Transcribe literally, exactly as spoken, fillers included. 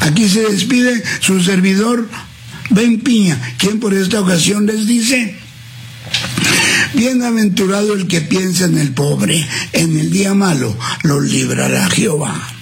Aquí se despide su servidor Ben Piña, quien por esta ocasión les dice: bienaventurado el que piensa en el pobre, en el día malo los librará Jehová.